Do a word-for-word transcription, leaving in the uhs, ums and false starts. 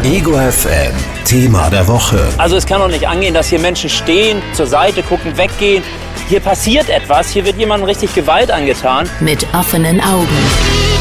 Ego F M, Thema der Woche. Also es kann doch nicht angehen, dass hier Menschen stehen, zur Seite gucken, weggehen. Hier passiert etwas, hier wird jemandem richtig Gewalt angetan. Mit offenen Augen.